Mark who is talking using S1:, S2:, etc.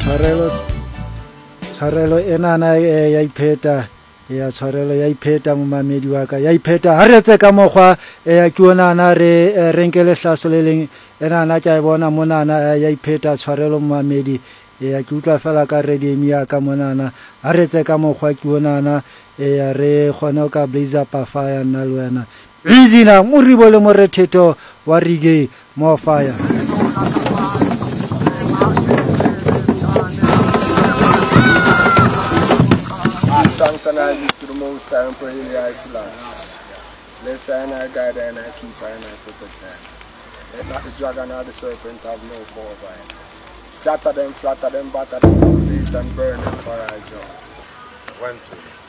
S1: tshwarelo enana ya ipheta ya tshwarelo ya ipheta momamedi wa ka ya ipheta ha re tse ka mokgwa ya ke onana re renkele hlaso le leng enana ke a bona monana ya ipheta tshwarelo momamedi ya ke utlwa fela ka reading ya ka monana ha re tse ka mokgwa ke onana ya re khona ka blazer pa fire nna le wena busy na moribo le moretheto wa reggae mo fire.
S2: Thanks and I give to the Most High and pray the Islam. Bless her and I guide her and I keep her and I protect her. Let not the dragon or the serpent have no power over her. Scatter them, flatter them, batter them, release them, burn them for our jaws. 1, 2.